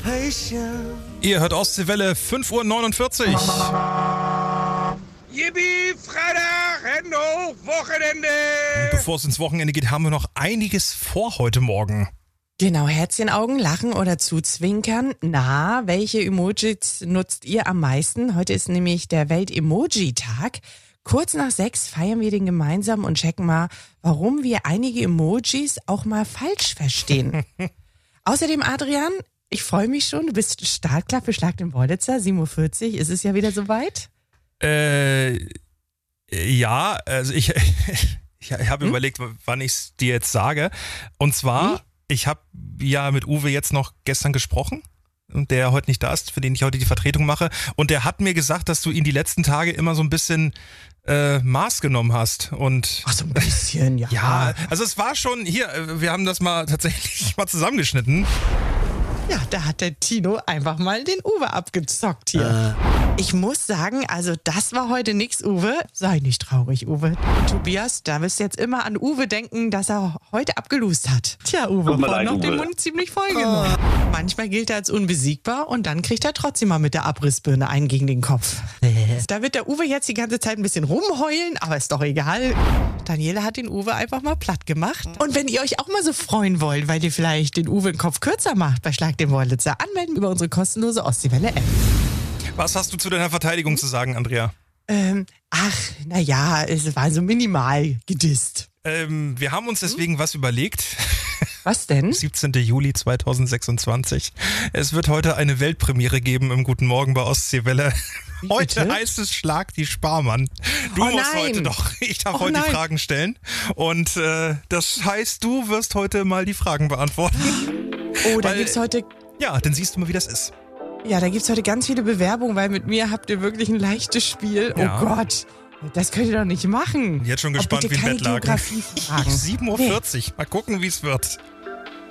Ihr hört Ostseewelle, 5:49 Uhr. Yippie, Freitag, Hände hoch, Wochenende! Bevor es ins Wochenende geht, haben wir noch einiges vor heute Morgen. Genau, Herzchenaugen, lachen oder zuzwinkern. Na, welche Emojis nutzt ihr am meisten? Heute ist nämlich der Welt-Emoji-Tag. Kurz nach 6 feiern wir den gemeinsam und checken mal, warum wir einige Emojis auch mal falsch verstehen. Außerdem, Adrian, ich freue mich schon, du bist startklar für Schlag den Wollitzer, 7:40 Uhr, ist es ja wieder soweit? Ja, also ich habe überlegt, wann ich es dir jetzt sage. Und zwar, ich habe ja mit Uwe jetzt noch gestern gesprochen, der heute nicht da ist, für den ich heute die Vertretung mache. Und der hat mir gesagt, dass du ihn die letzten Tage immer so ein bisschen Maß genommen hast. Und Ach, so ein bisschen, ja. ja, also es war schon, hier, wir haben das mal tatsächlich mal zusammengeschnitten. Ja, da hat der Tino einfach mal den Uwe abgezockt hier. Ich muss sagen, also das war heute nix, Uwe. Sei nicht traurig, Uwe. Tobias, da wirst du jetzt immer an Uwe denken, dass er heute abgelust hat. Tja, Uwe, vorhin noch den Mund ziemlich voll gemacht. Manchmal gilt er als unbesiegbar und dann kriegt er trotzdem mal mit der Abrissbirne einen gegen den Kopf. Da wird der Uwe jetzt die ganze Zeit ein bisschen rumheulen, aber ist doch egal. Daniela hat den Uwe einfach mal platt gemacht. Und wenn ihr euch auch mal so freuen wollt, weil ihr vielleicht den Uwe den Kopf kürzer macht bei Schlag den Wollitzer, anmelden über unsere kostenlose Ostseewelle-App. Was hast du zu deiner Verteidigung zu sagen, Andrea? Naja, es war so minimal gedisst. Wir haben uns deswegen was überlegt. Was denn? 17. Juli 2026. Es wird heute eine Weltpremiere geben im Guten Morgen bei Ostseewelle. Heute bitte? heißt es Schlag die Sparmann. Du Oh musst nein. heute doch. Ich darf Oh heute die nein. Fragen stellen. Und das heißt, du wirst heute mal die Fragen beantworten. Oh, da Weil- gibt's heute... Ja, dann siehst du mal, wie das ist. Ja, da gibt's heute ganz viele Bewerbungen, weil mit mir habt ihr wirklich ein leichtes Spiel. Ja. Oh Gott, das könnt ihr doch nicht machen. Jetzt schon Oh, gespannt, bitte wie ein keine Bett lag. Geografiefragen. 7:40 Uhr. Mal gucken, wie es wird.